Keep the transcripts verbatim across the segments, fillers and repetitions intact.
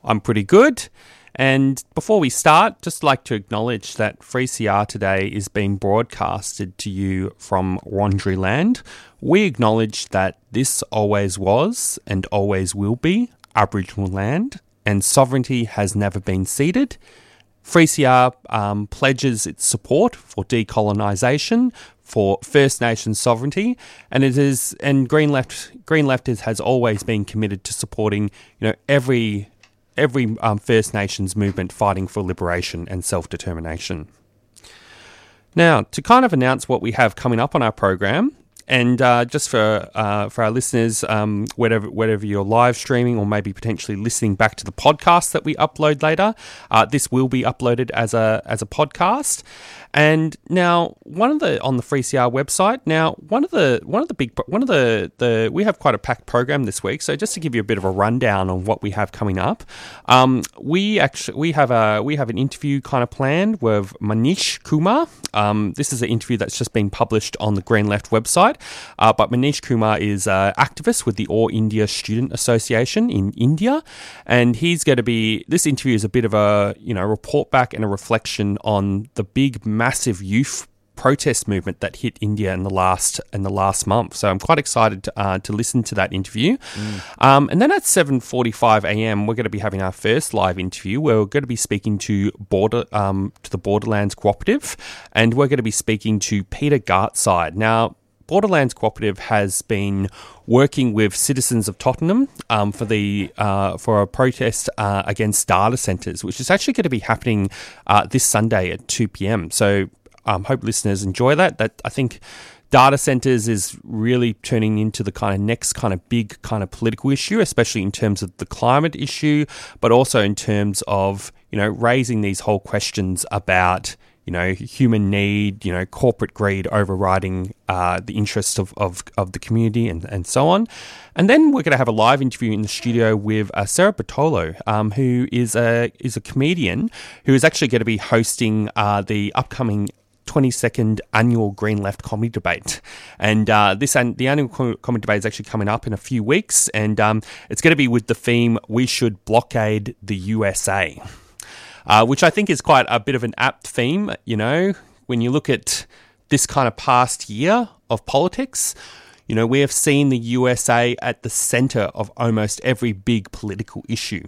I'm pretty good. And before we start, just like to acknowledge that three C R today is being broadcasted to you from Wurundjeri land. We acknowledge that this always was and always will be Aboriginal land, and sovereignty has never been ceded. three C R um, pledges its support for decolonisation, for First Nations sovereignty, and it is and Green Left Green Left is, has always been committed to supporting, you know, every every um, First Nations movement fighting for liberation and self-determination. Now, to kind of announce what we have coming up on our program, and uh, just for uh, for our listeners, um, whatever whatever you're live streaming or maybe potentially listening back to the podcast that we upload later, uh, this will be uploaded as a as a podcast. And now, one of the on the three C R website. Now, one of the one of the big one of the the we have quite a packed program this week. So just to give you a bit of a rundown on what we have coming up, um, we actually we have a we have an interview kind of planned with Manish Kumar. Um, this is an interview that's just been published on the Green Left website. Uh, but Manish Kumar is an activist with the All India Student Association in India, and he's going to be. This interview is a bit of a you know report back and a reflection on the big, massive youth protest movement that hit India in the last in the last month. So I'm quite excited to, uh, to listen to that interview. Mm. Um, and then at seven forty-five a.m. we're going to be having our first live interview where we're going to be speaking to border um, to the Borderlands Cooperative, and we're going to be speaking to Peter Gartside. Now, Borderlands Cooperative has been working with citizens of Tottenham um, for the uh, for a protest uh, against data centres, which is actually going to be happening uh, this Sunday at two p.m. So um, hope listeners enjoy that. That I think data centres is really turning into the kind of next kind of big kind of political issue, especially in terms of the climate issue, but also in terms of, you know, raising these whole questions about, you know, human need, you know, corporate greed overriding uh, the interests of, of, of the community and, and so on. And then we're going to have a live interview in the studio with uh, Sarah Bartolo, um, who is a is a comedian who is actually going to be hosting uh, the upcoming twenty-second annual Green Left comedy debate. And uh, this and the annual comedy debate is actually coming up in a few weeks, and um, it's going to be with the theme "We Should Blockade the U S A." Uh, which I think is quite a bit of an apt theme, you know, when you look at this kind of past year of politics. You know, we have seen the U S A at the centre of almost every big political issue.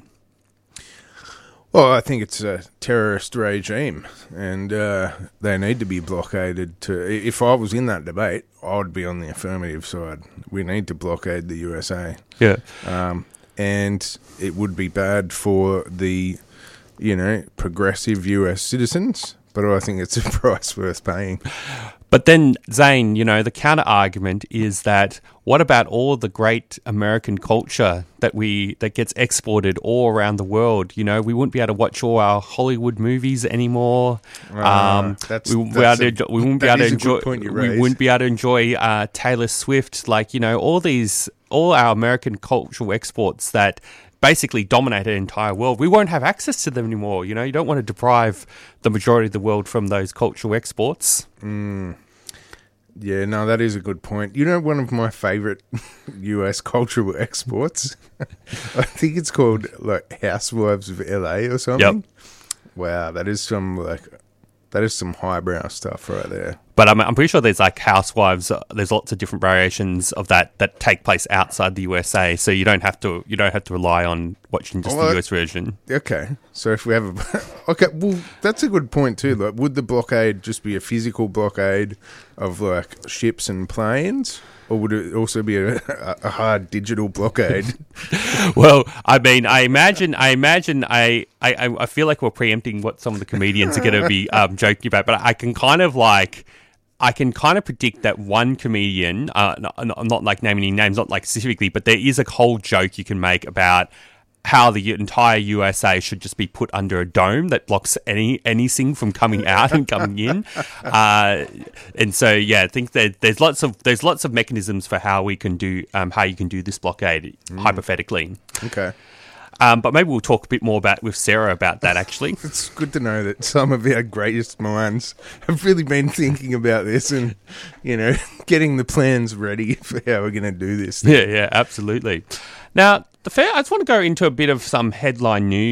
Well, I think it's a terrorist regime, and uh, they need to be blockaded. To, if I was in that debate, I would be on the affirmative side. We need to blockade the U S A. Yeah. Um, and it would be bad for the, you know, progressive U S citizens, but I think it's a price worth paying. But then, Zane, you know, the counter-argument is that what about all the great American culture that we that gets exported all around the world? You know, we wouldn't be able to watch all our Hollywood movies anymore. Uh, um, that's, we, wouldn't that's be able to, we wouldn't be able to enjoy. We wouldn't be able to enjoy uh, Taylor Swift. Like, you know, all these, all our American cultural exports that basically dominate the entire world. We won't have access to them anymore. You know, you don't want to deprive the majority of the world from those cultural exports. Mm. Yeah, no, that is a good point. You know, one of my favourite U S cultural exports, I think it's called like Housewives of L A or something. Yep. Wow, that is some like that is some highbrow stuff right there. But I'm, I'm pretty sure there's like Housewives. Uh, there's lots of different variations of that that take place outside the U S A, so you don't have to you don't have to rely on watching just well, the U S version. Okay, so if we have a okay, well, that's a good point too. Like, would the blockade just be a physical blockade of like ships and planes, or would it also be a, a hard digital blockade? Well, I mean, I imagine, I imagine, I, I, I feel like we're preempting what some of the comedians are going to be um, joking about, but I can kind of like. I can kind of predict that one comedian, uh, not, I'm not like naming any names, not like specifically, but there is a whole joke you can make about how the entire U S A should just be put under a dome that blocks any anything from coming out and coming in. Uh, and so, yeah, I think that there's lots of there's lots of mechanisms for how we can do um, how you can do this blockade mm. hypothetically. Okay. Um, but maybe we'll talk a bit more about with Sarah about that, actually. It's good to know that some of our greatest minds have really been thinking about this and, you know, getting the plans ready for how we're going to do this. Yeah, yeah, absolutely. Now, the fair, I just want to go into a bit of some headline news.